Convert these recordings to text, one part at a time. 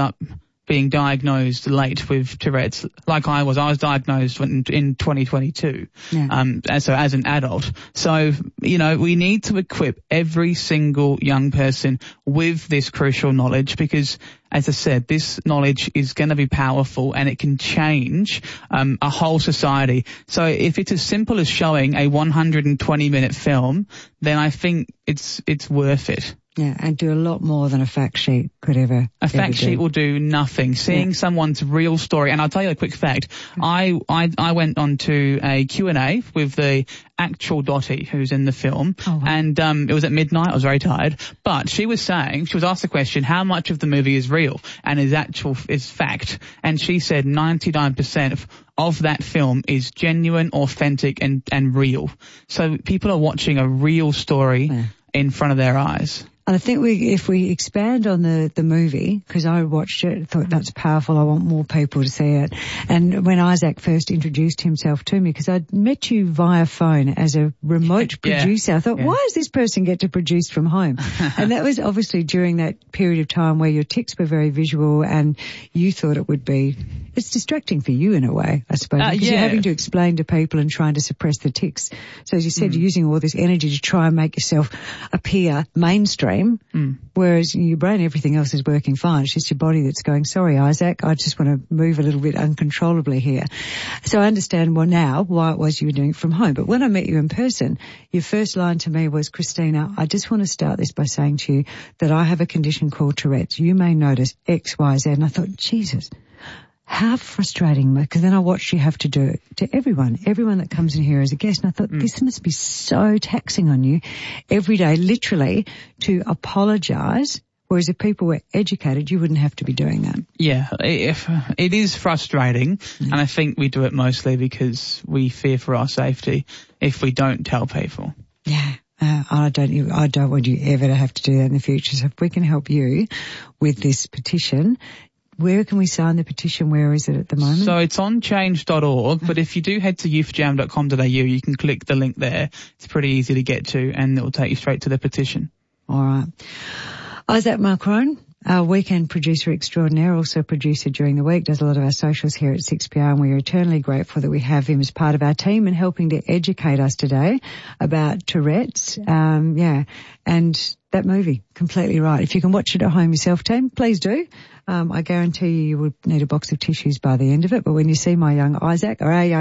up being diagnosed late with Tourette's, like I was. I was diagnosed in 2022, so as an adult. So, we need to equip every single young person with this crucial knowledge because, as I said, this knowledge is going to be powerful and it can change a whole society. So if it's as simple as showing a 120-minute film, then I think it's worth it. Yeah, and do a lot more than a fact sheet could ever. A fact sheet will do nothing. Seeing someone's real story, and I'll tell you a quick fact. I went on to a Q&A with the actual Dottie who's in the film, and it was at midnight. I was very tired, but she was asked the question, how much of the movie is real and is fact? And she said 99% of that film is genuine, authentic, and real. So people are watching a real story in front of their eyes. And I think if we expand on the movie, because I watched it, thought that's powerful, I want more people to see it. And when Isaac first introduced himself to me, because I'd met you via phone as a remote producer, I thought, why does this person get to produce from home? And that was obviously during that period of time where your tics were very visual and you thought it would be, it's distracting for you in a way, I suppose, because you're having to explain to people and trying to suppress the tics. So as you said, you're using all this energy to try and make yourself appear mainstream. Whereas in your brain, everything else is working fine. It's just your body that's going, sorry, Isaac, I just want to move a little bit uncontrollably here. So I understand now why it was you were doing it from home. But when I met you in person, your first line to me was, Christina, I just want to start this by saying to you that I have a condition called Tourette's. You may notice X, Y, Z. And I thought, Jesus, how frustrating, because then I watched you have to do it to everyone that comes in here as a guest. And I thought, this must be so taxing on you every day, literally, to apologise. Whereas if people were educated, you wouldn't have to be doing that. Yeah, it is frustrating. And I think we do it mostly because we fear for our safety if we don't tell people. Yeah. I don't want you ever to have to do that in the future. So if we can help you with this petition, where can we sign the petition? Where is it at the moment? So it's on change.org, but if you do head to youthjam.com.au, you can click the link there. It's pretty easy to get to, and it will take you straight to the petition. All right. Isaac Marcrone, our weekend producer extraordinaire, also producer during the week, does a lot of our socials here at 6PR, and we are eternally grateful that we have him as part of our team and helping to educate us today about Tourette's. And that movie, completely right. If you can watch it at home yourself, team, please do. I guarantee you would need a box of tissues by the end of it. But when you see our young Isaac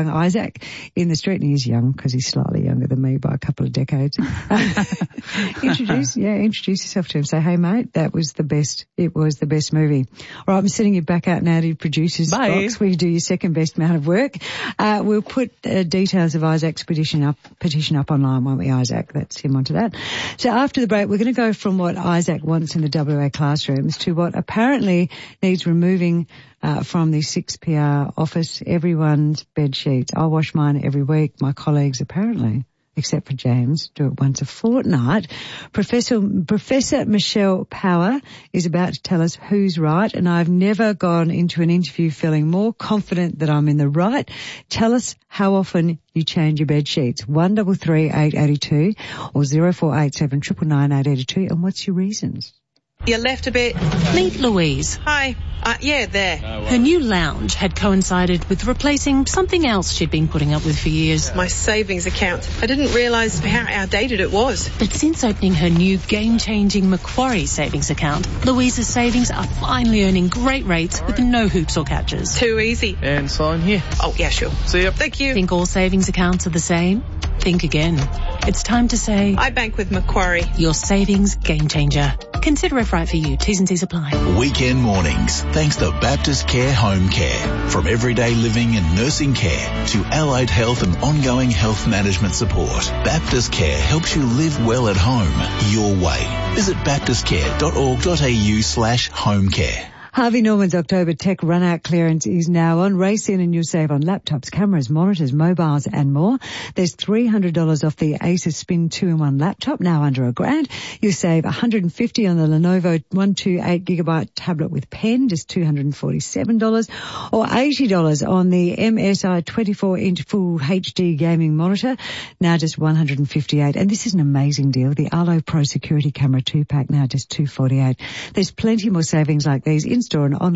in the street, and he's young because he's slightly younger than me by a couple of decades, introduce yourself to him. Say, hey mate, that was the best. It was the best movie. All right, I'm sending you back out now to your producer's box where you do your second best amount of work. We'll put details of Isaac's petition up online, won't we, Isaac? That's him onto that. So after the break, we're going to go from what Isaac wants in the WA classrooms to what apparently needs removing from the 6PR office, everyone's bed sheets. I wash mine every week. My colleagues apparently, except for James, do it once a fortnight. Professor Michelle Power is about to tell us who's right, and I've never gone into an interview feeling more confident that I'm in the right. Tell us how often you change your bed sheets. 133 882 or 0487 999 882, and what's your reasons? You left a bit. Meet Louise. Hi. There. Her new lounge had coincided with replacing something else she'd been putting up with for years. My savings account. I didn't realise how outdated it was. But since opening her new game-changing Macquarie savings account, Louise's savings are finally earning great rates with no hoops or catches. Too easy. And sign here. Oh, yeah, sure. See ya. Thank you. Think all savings accounts are the same? Think again. It's time to say, I bank with Macquarie. Your savings game changer. Consider if right for you. T's and C's apply. Weekend mornings, thanks to Baptist Care Home Care. From everyday living and nursing care to allied health and ongoing health management support, Baptist Care helps you live well at home, your way. Visit baptistcare.org.au/homecare. Harvey Norman's October Tech Run-Out clearance is now on. Race in and you'll save on laptops, cameras, monitors, mobiles and more. There's $300 off the Asus Spin 2-in-1 laptop, now under $1,000. You'll save $150 on the Lenovo 128GB tablet with pen, just $247, or $80 on the MSI 24-inch full HD gaming monitor, now just $158. And this is an amazing deal. The Arlo Pro Security Camera 2-pack, now just $248. There's plenty more savings like these in store and online.